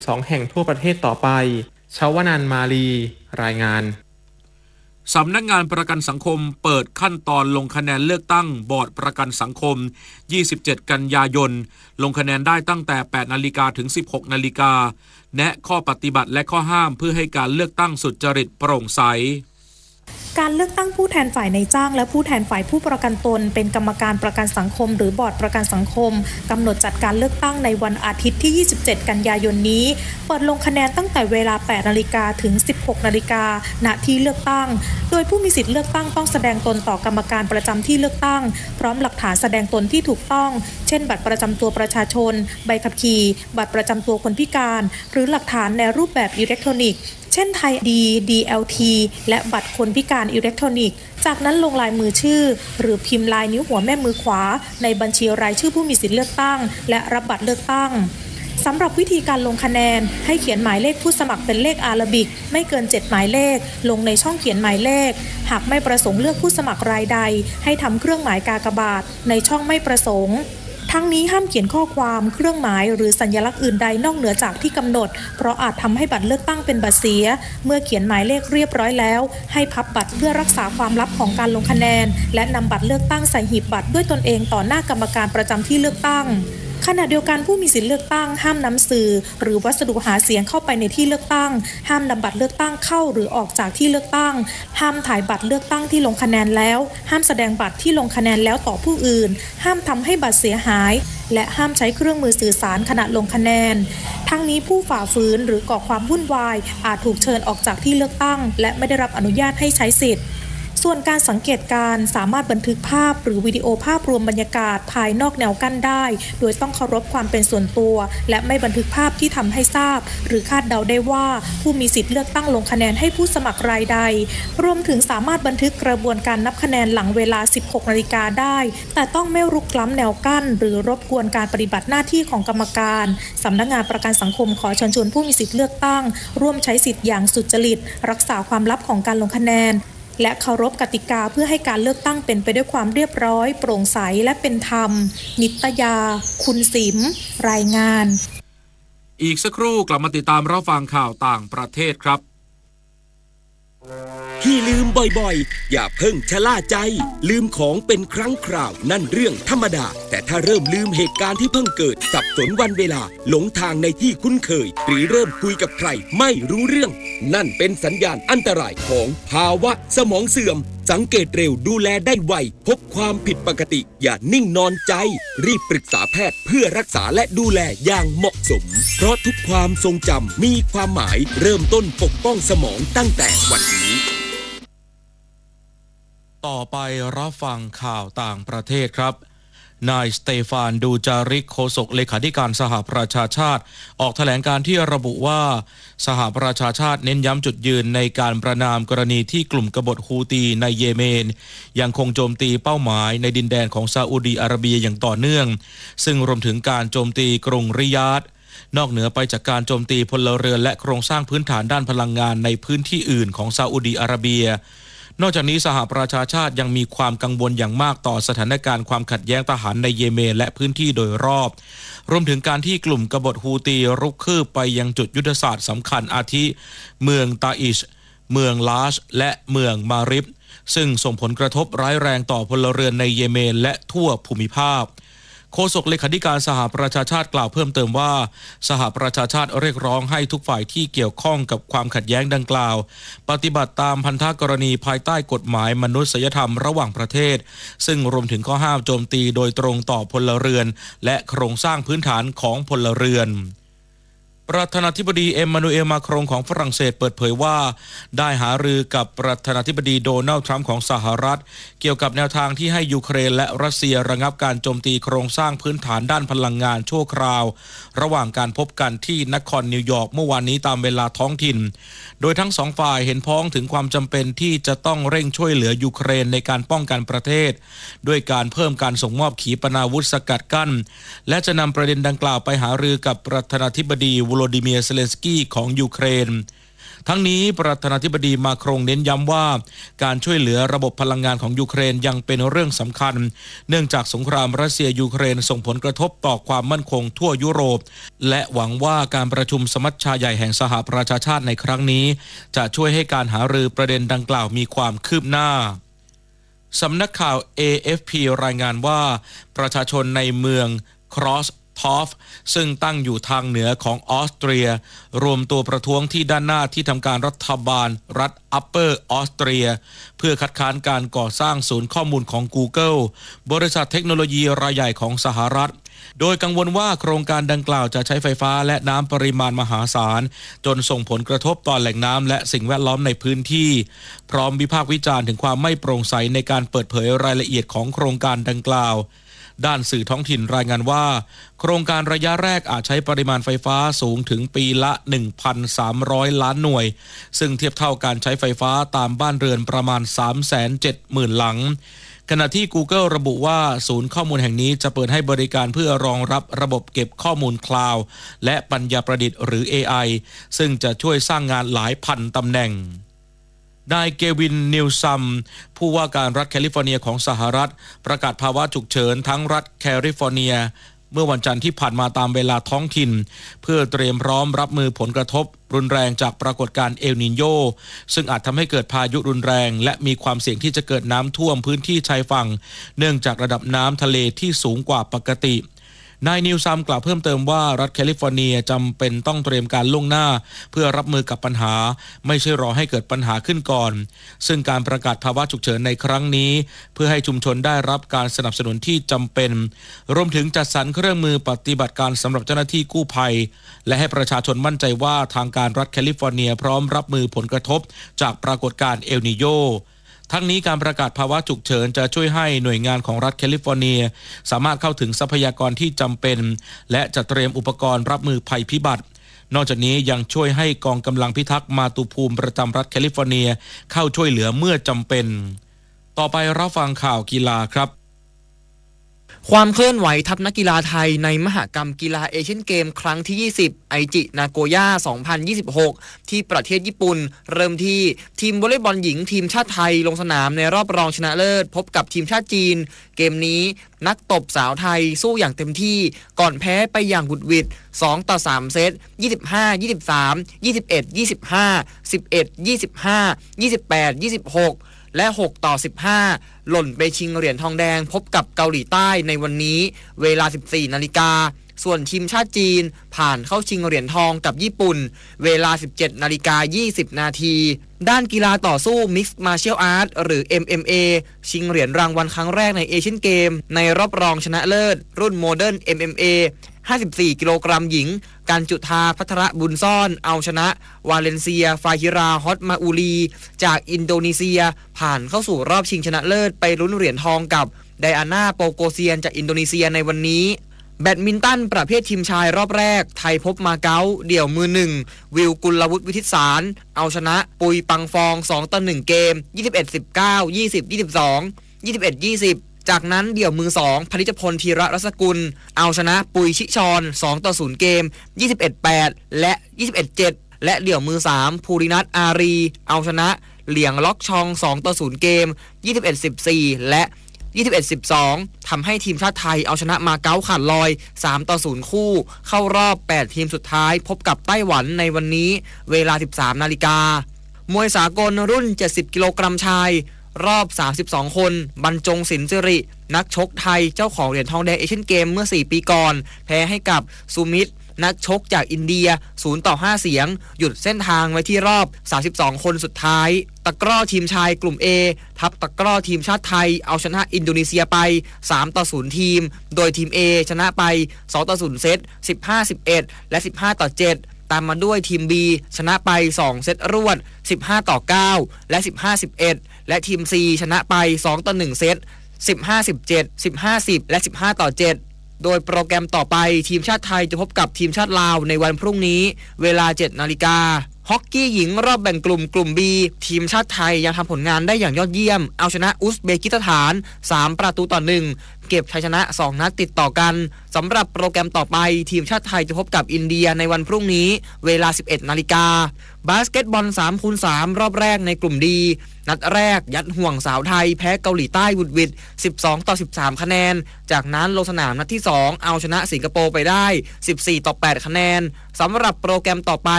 2 แห่งทั่วประเทศต่อไปชวนันท์ มาลีรายงานสำนักงานประกันสังคมเปิดขั้นตอนลงคะแนนเลือกตั้งบอร์ดประกันสังคม27กันยายนลงคะแนนได้ตั้งแต่ 8 นาฬิกาถึง 16 นาฬิกาแนะข้อปฏิบัติและข้อห้ามเพื่อให้การเลือกตั้งสุจริตโปร่งใสการเลือกตั้งผู้แทนฝ่ายนายจ้างและผู้แทนฝ่ายผู้ประกันตนเป็นกรรมการประกันสังคมหรือบอร์ดประกันสังคมกำหนดจัดการเลือกตั้งในวันอาทิตย์ที่27กันยายนนี้เปิดลงคะแนนตั้งแต่เวลา 8 นาฬิกาถึง 16 นาฬิกาณที่เลือกตั้งโดยผู้มีสิทธิ์เลือกตั้งต้องแสดงตนต่อกรรมการประจำที่เลือกตั้งพร้อมหลักฐานแสดงตนที่ถูกต้องเช่นบัตรประจำตัวประชาชนใบขับขี่บัตรประจำตัวคนพิการหรือหลักฐานในรูปแบบอิเล็กทรอนิกส์เช่นไทยดี DLT และบัตรคนพิการอิเล็กทรอนิกส์จากนั้นลงลายมือชื่อหรือพิมพ์ลายนิ้วหัวแม่มือขวาในบัญชีรายชื่อผู้มีสิทธิ์เลือกตั้งและรับบัตรเลือกตั้งสำหรับวิธีการลงคะแนนให้เขียนหมายเลขผู้สมัครเป็นเลขอาราบิกไม่เกิน7หมายเลขลงในช่องเขียนหมายเลขหากไม่ประสงค์เลือกผู้สมัครรายใดให้ทำเครื่องหมายกากบาทในช่องไม่ประสงค์ทั้งนี้ห้ามเขียนข้อความเครื่องหมายหรือสัญลักษณ์อื่นใดนอกเหนือจากที่กำหนดเพราะอาจทำให้บัตรเลือกตั้งเป็นบัตรเสียเมื่อเขียนหมายเลขเรียบร้อยแล้วให้พับบัตรเพื่อรักษาความลับของการลงคะแนนและนำบัตรเลือกตั้งใส่หีบบัตรด้วยตนเองต่อหน้ากรรมการประจำที่เลือกตั้งขณะเดียวกันผู้มีสิทธิเลือกตั้งห้ามนำสื่อหรือวัสดุหาเสียงเข้าไปในที่เลือกตั้งห้ามนำบัตรเลือกตั้งเข้าหรือออกจากที่เลือกตั้งห้ามถ่ายบัตรเลือกตั้งที่ลงคะแนนแล้วห้ามแสดงบัตรที่ลงคะแนนแล้วต่อผู้อื่นห้ามทำให้บัตรเสียหายและห้ามใช้เครื่องมือสื่อสารขณะลงคะแนนทั้งนี้ผู้ฝ่าฝืนหรือก่อความวุ่นวายอาจถูกเชิญออกจากที่เลือกตั้งและไม่ได้รับอนุญาตให้ใช้สิทธิ์ส่วนการสังเกตการสามารถบันทึกภาพหรือวิดีโอภาพรวมบรรยากาศภายนอกแนวกั้นได้โดยต้องเคารพความเป็นส่วนตัวและไม่บันทึกภาพที่ทำให้ทราบหรือคาดเดาได้ว่าผู้มีสิทธิ์เลือกตั้งลงคะแนนให้ผู้สมัครรายใดรวมถึงสามารถบันทึกกระบวนการนับคะแนนหลังเวลา 16 นาฬิกาได้แต่ต้องไม่รุกล้ำแนวกั้นหรือรบกวนการปฏิบัติหน้าที่ของกรรมการสำนักงานประกันสังคมขอเชิญชวนผู้มีสิทธิ์เลือกตั้งร่วมใช้สิทธิ์อย่างสุจริตรักษาความลับของการลงคะแนนและเคารพกติกาเพื่อให้การเลือกตั้งเป็นไปด้วยความเรียบร้อยโปร่งใสและเป็นธรรมนิตยาคุณสิมรายงานอีกสักครู่กลับมาติดตามรับฟังข่าวต่างประเทศครับที่ลืมบ่อยๆอย่าเพิ่งชะล่าใจลืมของเป็นครั้งคราวนั่นเรื่องธรรมดาแต่ถ้าเริ่มลืมเหตุการณ์ที่เพิ่งเกิดสับสนวันเวลาหลงทางในที่คุ้นเคยหรือเริ่มคุยกับใครไม่รู้เรื่องนั่นเป็นสัญญาณอันตรายของภาวะสมองเสื่อมสังเกตเร็วดูแลได้ไวพบความผิดปกติอย่านิ่งนอนใจรีบปรึกษาแพทย์เพื่อรักษาและดูแลอย่างเหมาะสมเพราะทุกความทรงจำมีความหมายเริ่มต้นปกป้องสมองตั้งแต่วันนี้ต่อไปรับฟังข่าวต่างประเทศครับนายสเตฟานดูจาริกโฆษกเลขาธิการสหประชาชาติออกแถลงการที่ระบุว่าสหประชาชาติเน้นย้ำจุดยืนในการประณามกรณีที่กลุ่มกบฏฮูตีในเยเมนยังคงโจมตีเป้าหมายในดินแดนของซาอุดีอาระเบียอย่างต่อเนื่องซึ่งรวมถึงการโจมตีกรุงริยาดนอกเหนือไปจากการโจมตีพลเรือนและโครงสร้างพื้นฐานด้านพลังงานในพื้นที่อื่นของซาอุดีอาระเบียนอกจากนี้สหประชาชาติยังมีความกังวลอย่างมากต่อสถานการณ์ความขัดแย้งทหารในเยเมนและพื้นที่โดยรอบรวมถึงการที่กลุ่มกบฏฮูตีรุกคืบไปยังจุดยุทธศาสตร์สำคัญอาทิเมืองตาอิชเมืองลาชและเมืองมาริบซึ่งส่งผลกระทบร้ายแรงต่อพลเรือนในเยเมนและทั่วภูมิภาคโฆษกเลขาธิการสหประชาชาติกล่าวเพิ่มเติมว่าสหประชาชาติเรียกร้องให้ทุกฝ่ายที่เกี่ยวข้องกับความขัดแย้งดังกล่าวปฏิบัติตามพันธกรณีภายใต้กฎหมายมนุษยธรรมระหว่างประเทศซึ่งรวมถึงข้อห้ามโจมตีโดยตรงต่อพลเรือนและโครงสร้างพื้นฐานของพลเรือนประธานาธิบดีเอ็มมานูเอลมาครงของฝรั่งเศสเปิดเผยว่าได้หารือกับประธานาธิบดีโดนัลด์ทรัมป์ของสหรัฐเกี่ยวกับแนวทางที่ให้ยูเครนและรัสเซียระงับการโจมตีโครงสร้างพื้นฐานด้านพลังงานชั่วคราวระหว่างการพบกันที่นครนิวยอร์กเมื่อวานนี้ตามเวลาท้องถิ่นโดยทั้งสองฝ่ายเห็นพ้องถึงความจำเป็นที่จะต้องเร่งช่วยเหลือยูเครนในการป้องกันประเทศด้วยการเพิ่มการส่งมอบขีปนาวุธสกัดกั้นและจะนำประเด็นดังกล่าวไปหารือกับประธานาธิบดีโวโลดิเมียร์ เซเลนสกี้ของยูเครนทั้งนี้ประธานาธิบดีมาครงเน้นย้ำว่าการช่วยเหลือระบบพลังงานของยูเครนยังเป็นเรื่องสำคัญเนื่องจากสงครามรัสเซียยูเครนส่งผลกระทบต่อความมั่นคงทั่วยุโรปและหวังว่าการประชุมสมัชชาใหญ่แห่งสหประชาชาติในครั้งนี้จะช่วยให้การหารือประเด็นดังกล่าวมีความคืบหน้าสำนักข่าว AFP รายงานว่าประชาชนในเมืองครอสทอฟซึ่งตั้งอยู่ทางเหนือของออสเตรียรวมตัวประท้วงที่ด้านหน้าที่ทำการรัฐบาลรัฐอัปเปอร์ออสเตรียเพื่อคัดค้านการก่อสร้างศูนย์ข้อมูลของ Google บริษัทเทคโนโลยีรายใหญ่ของสหรัฐโดยกังวลว่าโครงการดังกล่าวจะใช้ไฟฟ้าและน้ำปริมาณมหาศาลจนส่งผลกระทบต่อแหล่งน้ำและสิ่งแวดล้อมในพื้นที่พร้อมวิพากษ์วิจารณ์ถึงความไม่โปร่งใสในการเปิดเผยรายละเอียดของโครงการดังกล่าวด้านสื่อท้องถิ่นรายงานว่าโครงการระยะแรกอาจใช้ปริมาณไฟฟ้าสูงถึงปีละ 1,300 ล้านหน่วยซึ่งเทียบเท่าการใช้ไฟฟ้าตามบ้านเรือนประมาณ 370,000 หลังขณะที่ Google ระบุว่าศูนย์ข้อมูลแห่งนี้จะเปิดให้บริการเพื่อรองรับระบบเก็บข้อมูลคลาวด์และปัญญาประดิษฐ์หรือ AI ซึ่งจะช่วยสร้างงานหลายพันตำแหน่งนายเกวินนิวซัมผู้ว่าการรัฐแคลิฟอร์เนียของสหรัฐประกาศภาวะฉุกเฉินทั้งรัฐแคลิฟอร์เนียเมื่อวันจันทร์ที่ผ่านมาตามเวลาท้องถิ่นเพื่อเตรียมพร้อมรับมือผลกระทบรุนแรงจากปรากฏการณ์เอลนิโญซึ่งอาจทำให้เกิดพายุรุนแรงและมีความเสี่ยงที่จะเกิดน้ำท่วมพื้นที่ชายฝั่งเนื่องจากระดับน้ำทะเลที่สูงกว่าปกตินายนิวซัมกล่าวเพิ่มเติมว่ารัฐแคลิฟอร์เนียจำเป็นต้องเตรียมการล่วงหน้าเพื่อรับมือกับปัญหาไม่ใช่รอให้เกิดปัญหาขึ้นก่อนซึ่งการประกาศภาวะฉุกเฉินในครั้งนี้เพื่อให้ชุมชนได้รับการสนับสนุนที่จำเป็นรวมถึงจัดสรรเครื่องมือปฏิบัติการสำหรับเจ้าหน้าที่กู้ภัยและให้ประชาชนมั่นใจว่าทางการรัฐแคลิฟอร์เนียพร้อมรับมือผลกระทบจากปรากฏการณ์เอลนิโญทั้งนี้การประกาศภาวะฉุกเฉินจะช่วยให้หน่วยงานของรัฐแคลิฟอร์เนียสามารถเข้าถึงทรัพยากรที่จำเป็นและจัดเตรียมอุปกรณ์รับมือภัยพิบัตินอกจากนี้ยังช่วยให้กองกำลังพิทักษ์มาตุภูมิประจำรัฐแคลิฟอร์เนียเข้าช่วยเหลือเมื่อจำเป็นต่อไปรับฟังข่าวกีฬาครับความเคลื่อนไหวทัพนักกีฬาไทยในมหกรรมกีฬาเอเชียนเกมครั้งที่20ไอจินาโกย่า2026ที่ประเทศญี่ปุ่นเริ่มที่ทีมวอลเลย์บอลหญิงทีมชาติไทยลงสนามในรอบรองชนะเลิศพบกับทีมชาติจีนเกมนี้นักตบสาวไทยสู้อย่างเต็มที่ก่อนแพ้ไปอย่างบุดหวิด2-3 เซต25-23 21-25 11-25 28-26และ6-15หล่นไปชิงเหรียญทองแดงพบกับเกาหลีใต้ในวันนี้เวลา 14 นาฬิกาส่วนทีมชาติจีนผ่านเข้าชิงเหรียญทองกับญี่ปุ่นเวลา 17:20 นาทีด้านกีฬาต่อสู้ Mixed Martial Arts หรือ MMA ชิงเหรียญรางวัลครั้งแรกในเอเชียนเกมในรอบรองชนะเลิศรุ่น Modern MMA 54 กิโลกรัมหญิงการจุธาภัทรบุญซ่อนเอาชนะวาเลนเซียฟาฮิราฮอตมาอูลีจากอินโดนีเซียผ่านเข้าสู่รอบชิงชนะเลิศไปลุ้นเหรียญทองกับไดอาน่าโปโกเซียนจากอินโดนีเซียในวันนี้แบดมินตันประเภททีมชายรอบแรกไทยพบมาเก๊าเดี่ยวมือ1วิวกุลวุฒิวิทิตสารเอาชนะปุยปังฟอง2-1เกม 21-19 20-22 21-20จากนั้นเดี่ยวมือ2พนิจพลธีระรัศกุลเอาชนะปุยชิชร2-0เกม 21-8 และ 21-7 และเดี่ยวมือ3ภูรินัทอารีเอาชนะเหลียงล็อกชอง2-0เกม 21-14 และ 21-12 ทำให้ทีมชาติไทยเอาชนะมาเก๊าขาดลอย 3-0 คู่เข้ารอบ8ทีมสุดท้ายพบกับไต้หวันในวันนี้เวลา 13 นาฬิกามวยสากลรุ่น70กิโลกรัมชายรอบ32คนบรรจงศิลป์สิรินักชกไทยเจ้าของเหรียญทองแดงเอเชียนเกมเมื่อ4ปีก่อนแพ้ให้กับซูมิตนักชกจากอินเดีย0-5เสียงหยุดเส้นทางไว้ที่รอบ32คนสุดท้ายตะกร้อทีมชายกลุ่ม A ทัพตะกร้อทีมชาติไทยเอาชนะอินโดนีเซียไป3-0ทีมโดยทีม A ชนะไป2-0เซต 15-11 และ 15-7ตามมาด้วยทีม B ชนะไป2เซตรวด 15-9 และ 15-11 และทีม C ชนะไป2-1เซต 15-17 15-10 และ 15-7 โดยโปรแกรมต่อไปทีมชาติไทยจะพบกับทีมชาติลาวในวันพรุ่งนี้เวลา 7 นาฬิกาฮอกกี้หญิงรอบแบ่งกลุ่ม B ทีมชาติไทยยังทำผลงานได้อย่างยอดเยี่ยมเอาชนะอุซเบกิสถาน3-1เก็บชัยชนะ2นัดติดต่อกันสำหรับโปรแกรมต่อไปทีมชาติไทยจะพบกับอินเดียในวันพรุ่งนี้เวลา 11 นาฬิกาบาสเกตบอล 3x3 รอบแรกในกลุ่มดีนัดแรกยัดห่วงสาวไทยแพ้เกาหลีใต้วุดวิด12-13 คะแนนจากนั้นลงสนามนัดที่2เอาชนะสิงคโปร์ไปได้14-8 คะแนนสำหรับโปรแกรมต่อไป